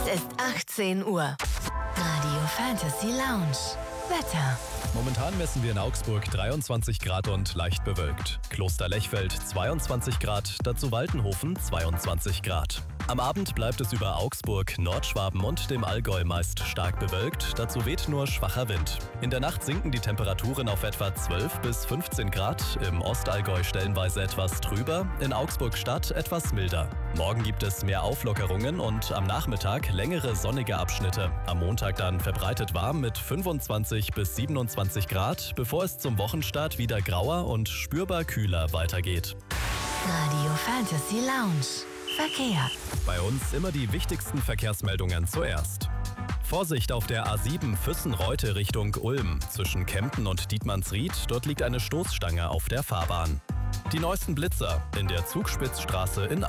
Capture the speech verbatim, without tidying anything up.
Es ist achtzehn Uhr. Radio Fantasy Lounge. Wetter. Momentan messen wir in Augsburg dreiundzwanzig Grad und leicht bewölkt. Kloster Lechfeld zweiundzwanzig Grad, dazu Waltenhofen zweiundzwanzig Grad. Am Abend bleibt es über Augsburg, Nordschwaben und dem Allgäu meist stark bewölkt, dazu weht nur schwacher Wind. In der Nacht sinken die Temperaturen auf etwa zwölf bis fünfzehn Grad, im Ostallgäu stellenweise etwas trüber, in Augsburg Stadt etwas milder. Morgen gibt es mehr Auflockerungen und am Nachmittag längere sonnige Abschnitte. Am Montag dann verbreitet warm mit fünfundzwanzig bis siebenundzwanzig Grad, bevor es zum Wochenstart wieder grauer und spürbar kühler weitergeht. Radio Fantasy Lounge. Verkehr. Bei uns immer die wichtigsten Verkehrsmeldungen zuerst. Vorsicht auf der A sieben Füssen-Reute Richtung Ulm. Zwischen Kempten und Dietmannsried, dort liegt eine Stoßstange auf der Fahrbahn. Die neuesten Blitzer in der Zugspitzstraße in